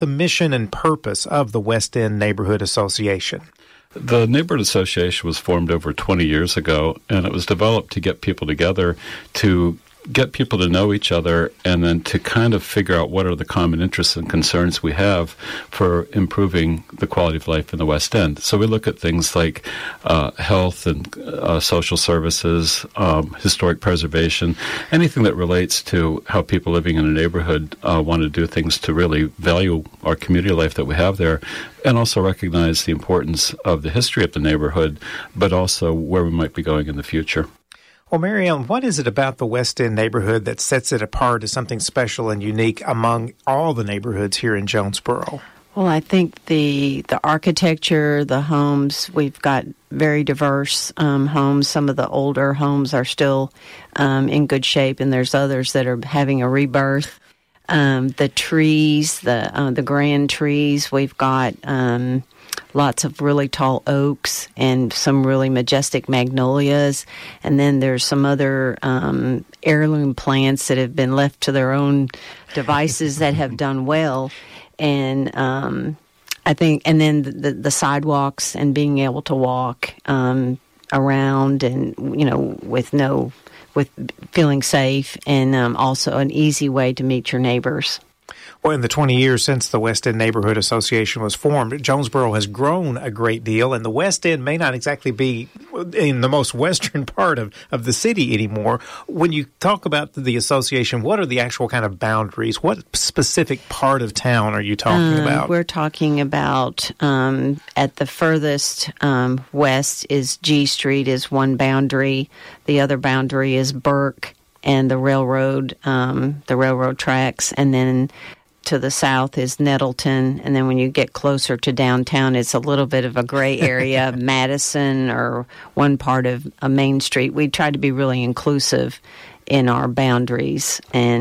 the mission and purpose of the West End Neighborhood Association? The Neighborhood Association was formed over 20 years ago, and it was developed to get people together, to get people to know each other, and then to kind of figure out what are the common interests and concerns we have for improving the quality of life in the West End. So we look at things like health and social services, historic preservation, anything that relates to how people living in a neighborhood want to do things to really value our community life that we have there, and also recognize the importance of the history of the neighborhood, but also where we might be going in the future. Well, Mary Ellen, what is it about the West End neighborhood that sets it apart as something special and unique among all the neighborhoods here in Jonesboro? Well, I think the architecture, the homes, we've got very diverse homes. Some of the older homes are still in good shape, and there's others that are having a rebirth. The trees, the grand trees, we've got lots of really tall oaks and some really majestic magnolias. And then there's some other heirloom plants that have been left to their own devices that have done well. And I think, and then the sidewalks and being able to walk around and, with feeling safe, and also an easy way to meet your neighbors. Well, in the 20 years since the West End Neighborhood Association was formed, Jonesboro has grown a great deal, and the West End may not exactly be in the most western part of the city anymore. When you talk about the association, what are the actual kind of boundaries? What specific part of town are you talking about? We're talking about at the furthest west is G Street is one boundary. The other boundary is Burke and the railroad tracks, and then to the south is Nettleton, and then when you get closer to downtown, it's a little bit of a gray area, Madison or one part of a Main Street. We try to be really inclusive in our boundaries,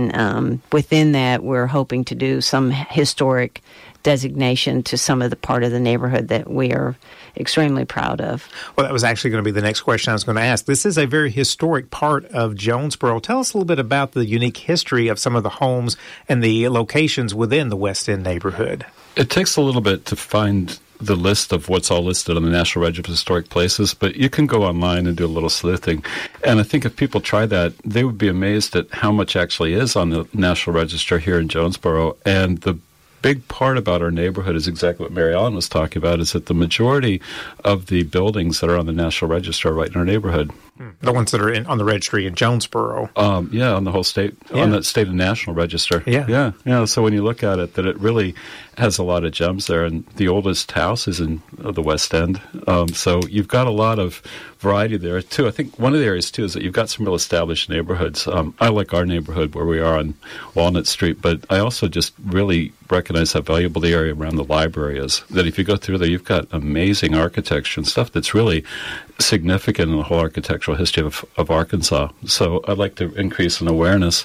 and within that, we're hoping to do some historic designation to some of the part of the neighborhood that we are extremely proud of. Well, that was actually going to be the next question I was going to ask. This is a very historic part of Jonesboro. Tell us a little bit about the unique history of some of the homes and the locations within the West End neighborhood. It takes a little bit to find the list of what's all listed on the National Register of Historic Places, but you can go online and do a little sleuthing. And I think if people try that, they would be amazed at how much actually is on the National Register here in Jonesboro. And the big part about our neighborhood is exactly what Mary Ellen was talking about, is that the majority of the buildings that are on the National Register are right in our neighborhood. The ones that are on the registry in Jonesboro. On the whole state, on the state and national register. Yeah. So when you look at it, that it really has a lot of gems there, and the oldest house is in the West End. So you've got a lot of variety there too. I think one of the areas too is that you've got some real established neighborhoods. I like our neighborhood where we are on Walnut Street, but I also just really recognize how valuable the area around the library is. That if you go through there, you've got amazing architecture and stuff that's really significant in the whole architectural history of Arkansas. So I'd like to increase an awareness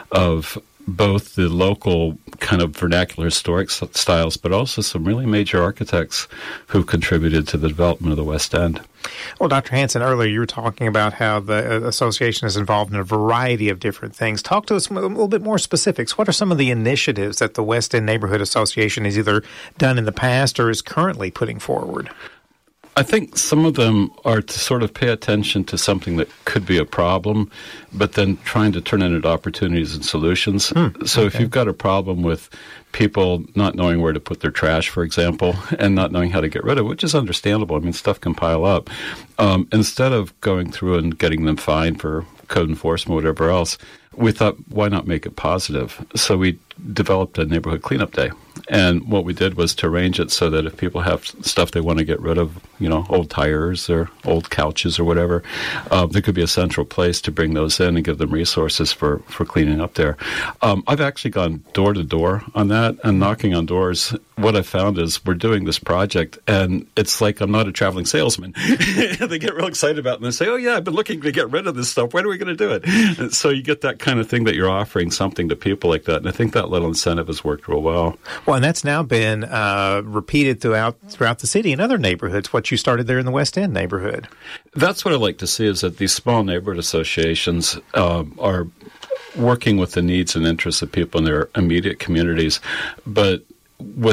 of both the local kind of vernacular historic styles, but also some really major architects who contributed to the development of the West End. Well, Dr. Hanson, earlier you were talking about how the association is involved in a variety of different things. Talk to us a little bit more specifics. What are some of the initiatives that the West End Neighborhood Association has either done in the past or is currently putting forward? I think some of them are to sort of pay attention to something that could be a problem, but then trying to turn it into opportunities and solutions. If you've got a problem with people not knowing where to put their trash, for example, and not knowing how to get rid of it, which is understandable. I mean, stuff can pile up. Instead of going through and getting them fined for code enforcement, whatever else, we thought, why not make it positive? So we developed a neighborhood cleanup day. And what we did was to arrange it so that if people have stuff they want to get rid of, old tires or old couches or whatever, there could be a central place to bring those in and give them resources for cleaning up there. I've actually gone door to door on that and knocking on doors. What I found is we're doing this project, and it's like I'm not a traveling salesman. They get real excited about it, and they say, oh, yeah, I've been looking to get rid of this stuff. When are we going to do it? And so you get that kind of thing that you're offering something to people like that, and I think that little incentive has worked real well. Well, and that's now been repeated throughout the city in other neighborhoods, what you started there in the West End neighborhood. That's what I like to see, is that these small neighborhood associations are working with the needs and interests of people in their immediate communities, but with